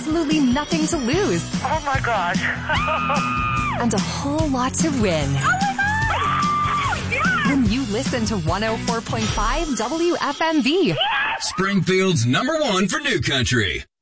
absolutely nothing to lose. Oh my gosh. And a whole lot to win. Oh my God! Yeah! When you listen to 104.5 WFMV. Springfield's #1 for new country.